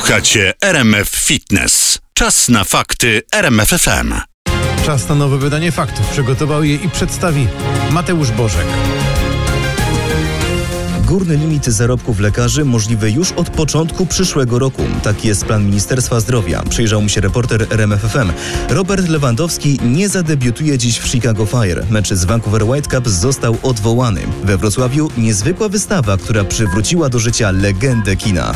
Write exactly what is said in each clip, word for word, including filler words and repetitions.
Słuchacie R M F Fitness. Czas na fakty R M F F M. Czas na nowe wydanie faktów. Przygotował je i przedstawi Mateusz Bożek. Górny limit zarobków lekarzy możliwy już od początku przyszłego roku. Taki jest plan Ministerstwa Zdrowia. Przyjrzał mu się reporter R M F F M. Robert Lewandowski nie zadebiutuje dziś w Chicago Fire. Mecz z Vancouver Whitecaps został odwołany. We Wrocławiu niezwykła wystawa, która przywróciła do życia legendę kina.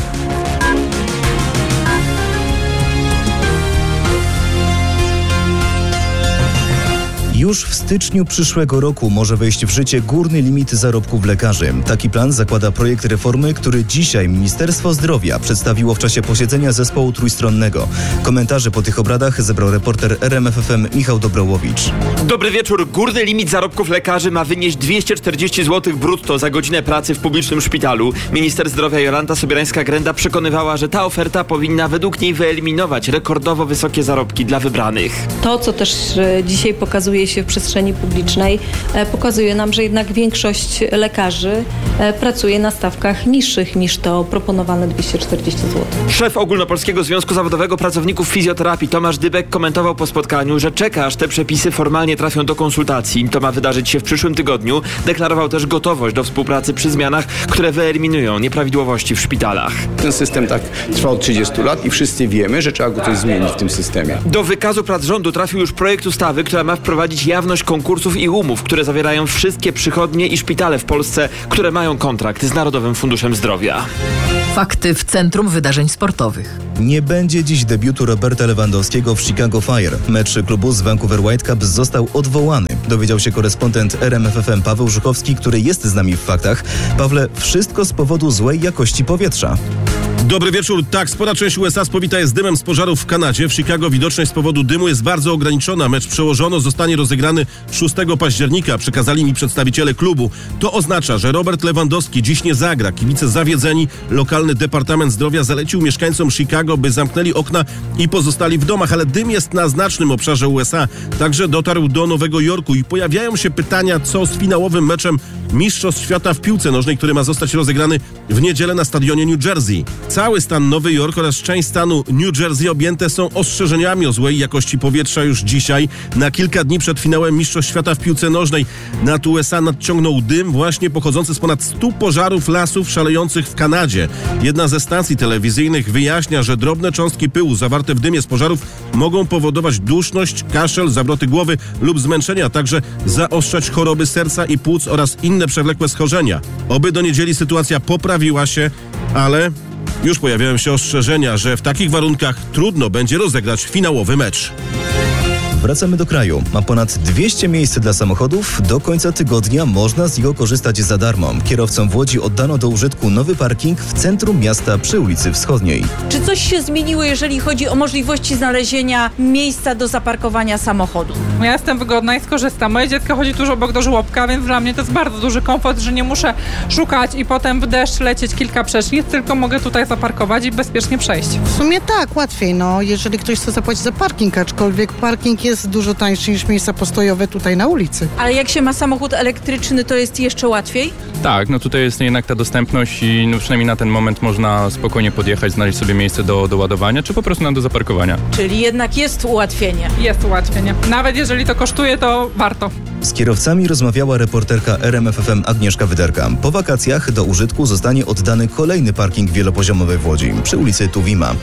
Już w styczniu przyszłego roku może wejść w życie górny limit zarobków lekarzy. Taki plan zakłada projekt reformy, który dzisiaj Ministerstwo Zdrowia przedstawiło w czasie posiedzenia zespołu trójstronnego. Komentarze po tych obradach zebrał reporter R M F F M Michał Dobrołowicz. Dobry wieczór. Górny limit zarobków lekarzy ma wynieść dwieście czterdzieści złotych brutto za godzinę pracy w publicznym szpitalu. Minister zdrowia Jolanta Sobierańska-Grenda przekonywała, że ta oferta powinna według niej wyeliminować rekordowo wysokie zarobki dla wybranych. To, co też dzisiaj pokazuje się w przestrzeni publicznej, pokazuje nam, że jednak większość lekarzy pracuje na stawkach niższych niż to proponowane dwieście czterdzieści złotych. Szef Ogólnopolskiego Związku Zawodowego Pracowników Fizjoterapii Tomasz Dybek komentował po spotkaniu, że czeka, aż te przepisy formalnie trafią do konsultacji. To ma wydarzyć się w przyszłym tygodniu. Deklarował też gotowość do współpracy przy zmianach, które wyeliminują nieprawidłowości w szpitalach. Ten system tak trwa od trzydziestu lat i wszyscy wiemy, że trzeba go coś zmienić w tym systemie. Do wykazu prac rządu trafił już projekt ustawy, która ma wprowadzić jawność konkursów i umów, które zawierają wszystkie przychodnie i szpitale w Polsce, które mają kontrakt z Narodowym Funduszem Zdrowia. Fakty w Centrum Wydarzeń Sportowych. Nie będzie dziś debiutu Roberta Lewandowskiego w Chicago Fire. Mecz klubu z Vancouver Whitecaps został odwołany. Dowiedział się korespondent R M F F M Paweł Żuchowski, który jest z nami w faktach. Pawle, wszystko z powodu złej jakości powietrza. Dobry wieczór. Tak, spora część U S A spowita jest dymem z pożarów w Kanadzie. W Chicago widoczność z powodu dymu jest bardzo ograniczona. Mecz przełożono, zostanie rozegrany szóstego października. Przekazali mi przedstawiciele klubu. To oznacza, że Robert Lewandowski dziś nie zagra. Kibice zawiedzeni. Lokalny Departament Zdrowia zalecił mieszkańcom Chicago, by zamknęli okna i pozostali w domach. Ale dym jest na znacznym obszarze U S A. Także dotarł do Nowego Jorku i pojawiają się pytania, co z finałowym meczem Mistrzostw Świata w piłce nożnej, który ma zostać rozegrany w niedzielę na stadionie New Jersey. Cały stan Nowy Jork oraz część stanu New Jersey objęte są ostrzeżeniami o złej jakości powietrza już dzisiaj. Na kilka dni przed finałem Mistrzostw Świata w piłce nożnej nad U S A nadciągnął dym właśnie pochodzący z ponad stu pożarów lasów szalejących w Kanadzie. Jedna ze stacji telewizyjnych wyjaśnia, że drobne cząstki pyłu zawarte w dymie z pożarów mogą powodować duszność, kaszel, zawroty głowy lub zmęczenia, a także zaostrzać choroby serca i płuc oraz inne przewlekłe schorzenia. Oby do niedzieli sytuacja poprawiła się, ale już pojawiają się ostrzeżenia, że w takich warunkach trudno będzie rozegrać finałowy mecz. Wracamy do kraju. Ma ponad dwieście miejsc dla samochodów. Do końca tygodnia można z niego korzystać za darmo. Kierowcom w Łodzi oddano do użytku nowy parking w centrum miasta przy ulicy Wschodniej. Czy coś się zmieniło, jeżeli chodzi o możliwości znalezienia miejsca do zaparkowania samochodu? Ja jestem wygodna i skorzystam. Moje dziecko chodzi tuż obok do żłobka, więc dla mnie to jest bardzo duży komfort, że nie muszę szukać i potem w deszcz lecieć kilka przecznic, tylko mogę tutaj zaparkować i bezpiecznie przejść. W sumie tak, łatwiej, no, jeżeli ktoś chce zapłacić za parking, aczkolwiek parking jest jest dużo tańszy niż miejsca postojowe tutaj na ulicy. Ale jak się ma samochód elektryczny, to jest jeszcze łatwiej? Tak, no tutaj jest jednak ta dostępność i no przynajmniej na ten moment można spokojnie podjechać, znaleźć sobie miejsce do, do ładowania, czy po prostu na do zaparkowania. Czyli jednak jest ułatwienie. Jest ułatwienie. Nawet jeżeli to kosztuje, to warto. Z kierowcami rozmawiała reporterka R M F F M Agnieszka Wyderka. Po wakacjach do użytku zostanie oddany kolejny parking wielopoziomowy w Łodzi przy ulicy Tuwima.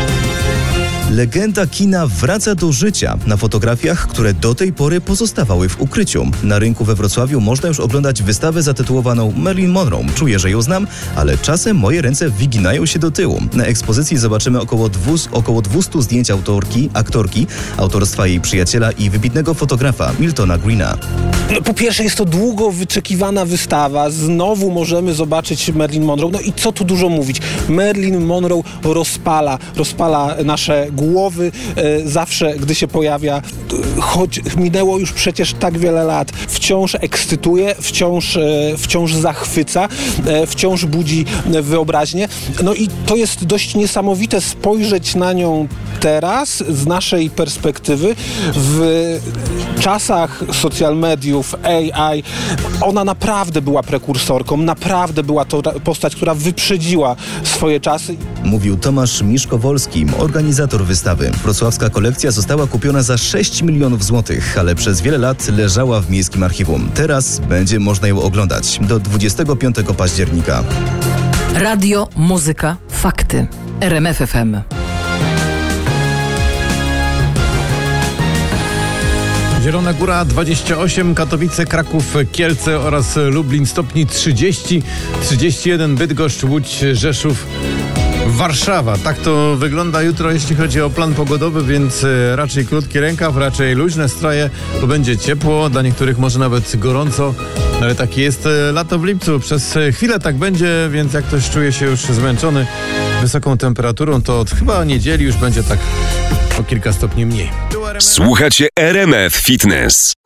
Legenda kina wraca do życia na fotografiach, które do tej pory pozostawały w ukryciu. Na rynku we Wrocławiu można już oglądać wystawę zatytułowaną Marilyn Monroe. Czuję, że ją znam, ale czasem moje ręce wyginają się do tyłu. Na ekspozycji zobaczymy około, dwustu, około dwustu zdjęć autorki, aktorki, autorstwa jej przyjaciela i wybitnego fotografa Miltona Greena. No, po pierwsze jest to długo wyczekiwana wystawa. Znowu możemy zobaczyć Marilyn Monroe. No i co tu dużo mówić. Marilyn Monroe rozpala, rozpala nasze głowy. E, zawsze, gdy się pojawia, choć minęło już przecież tak wiele lat, wciąż ekscytuje, wciąż, e, wciąż zachwyca, e, wciąż budzi wyobraźnię. No i to jest dość niesamowite spojrzeć na nią teraz, z naszej perspektywy, w czasach social mediów, A I. Ona naprawdę była prekursorką, naprawdę była to postać, która wyprzedziła swoje czasy. mówił Tomasz Miszkowolski, organizator wystawy. Wrocławska kolekcja została kupiona za sześć milionów złotych, ale przez wiele lat leżała w Miejskim Archiwum. Teraz będzie można ją oglądać do dwudziestego piątego października. Radio, muzyka, fakty. R M F F M. Zielona Góra dwadzieścia osiem, Katowice, Kraków, Kielce oraz Lublin stopni trzydzieści, trzydzieści jeden Bydgoszcz, Łódź, Rzeszów, Warszawa. Tak to wygląda jutro, jeśli chodzi o plan pogodowy, więc raczej krótki rękaw, raczej luźne stroje, bo będzie ciepło, dla niektórych może nawet gorąco, ale takie jest lato w lipcu. Przez chwilę tak będzie, więc jak ktoś czuje się już zmęczony wysoką temperaturą, to od chyba niedzieli już będzie tak o kilka stopni mniej. Słuchacie R M F Fitness.